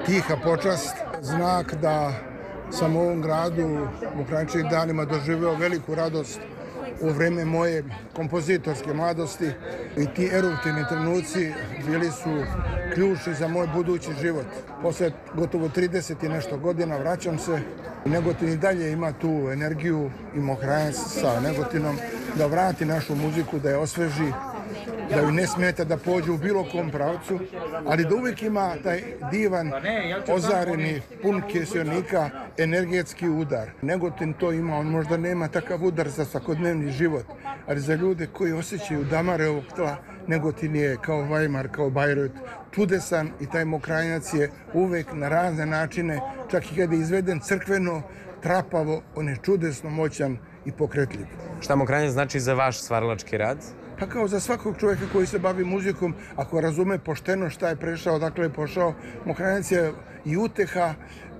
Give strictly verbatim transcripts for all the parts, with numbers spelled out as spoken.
tiha počast, znak da sam u ovom gradu u kraćim danima doživeo veliku radost u vreme moje kompozitorske mladosti i ti eruptivni trenuci bili su ključni za moj budući život. Posle gotovo trideset i nešto godina vraćam se. Negotin i dalje ima tu energiju i Mokranjac sa Negotinom da vrati našu muziku, da je osveži, da ju ne smeta da pođe u bilo kom pravcu, ali da uvijek ima taj divan, ozareni, pun kiselnika, energetski udar. Negotin to ima, on možda nema takav udar za svakodnevni život, ali za ljude koji osjećaju damare ovog tla, Negotin je kao Weimar, kao Bayreuth, čudesan i taj Mokranjac je uvek na razne načine, čak i kada je izveden crkveno, trapavo, on je čudesno moćan i pokretljiv. Šta Mokranjac znači za vaš stvaralački rad? Pa kao za svakog čovjeka koji se bavi muzikom, ako razume pošteno šta je prešao, dakle je pošao, Mokranjac je i uteha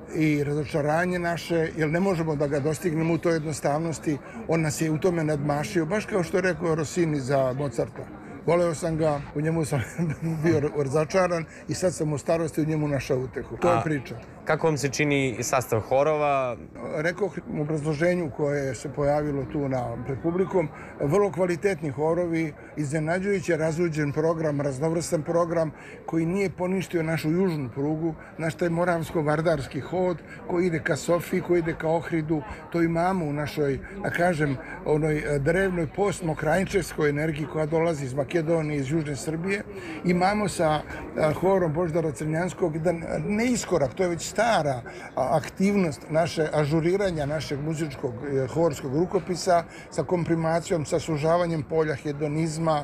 i razočaranje naše, jer ne možemo da ga dostignemo u toj jednostavnosti. On nas je u tome nadmašio, baš kao što je rekao Rossini za Mozarta. Voleo sam ga, u njemu sam bio razočaran i sad sam u starosti u njemu našao utehu. To je priča. Kako vam se čini sastav horova? Rekao u obrazloženju koje se pojavilo tu pred publikom, vrlo kvalitetni horovi, iznenađujuće razluđen program, raznovrstan program koji nije poništio našu južnu prugu, naš taj moravsko-vardarski hod koji ide ka Sofiji, koji ide ka Ohridu. To imamo u našoj, da kažem, onoj drevnoj postmokrajinčevskoj energiji koja dolazi iz Makedonije, iz Južne Srbije. Imamo sa horom Božidara Crnjanskog jedan neiskorak, to je već stara aktivnost naše ažuriranja našeg muzičkog horskog rukopisa sa komprimacijom, sa sužavanjem polja hedonizma,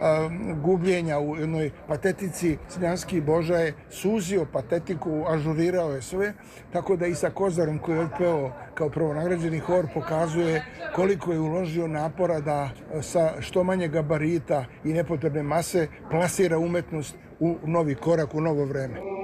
gubljenja u jednoj patetici. Crnjanski Boža je suzio patetiku, ažurirao je sve, tako da i sa Kozarom koji je otpeo kao prvonagrađeni hor pokazuje koliko je uložio napora da sa što manje gabarita i nepotrebne mase plasira umetnost u novi korak, u novo vreme.